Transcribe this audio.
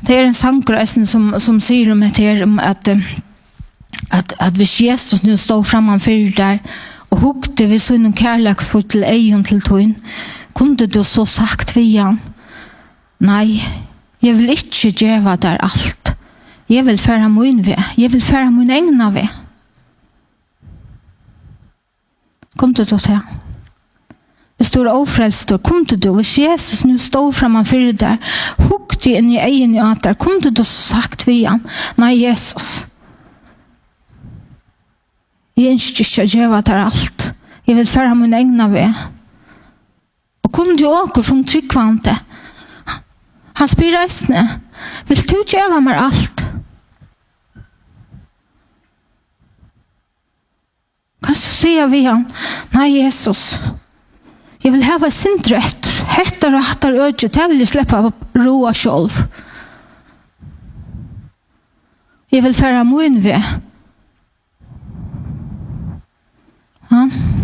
Det är en sankreisen som säger om att hvis Jesus nu står framför där och hukte vid sån kärleksfull till egen till tog, kunde du så sagt vid han, nej, jag vill inte geva där allt. Jag vill färra min ved. Jag vill färra min egna ved. Kunde du säga? Det står ofrälst, kunde du, hvis Jesus nu står framför där, hukte in i egen hjärta, kunde du sagt vid han, nej Jesus, jag önskar inte geva där allt. Jag vill färra min egna ved. Och kunde du åka som tryggvante? Han spyr resten. Vill du geva mig allt? Kan du säga vid han? Nej Jesus. Jag vill ha sin rätt. Hettar och hattar ödet. Jag vill släppa roa själv. Jag vill färra min ved. Ja.